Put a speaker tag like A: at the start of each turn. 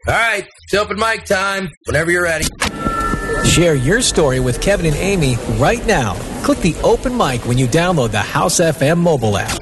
A: All right, it's open mic time. Whenever you're ready.
B: Share your story with Kevin and Amy right now. Click the open mic when you download the House FM mobile app.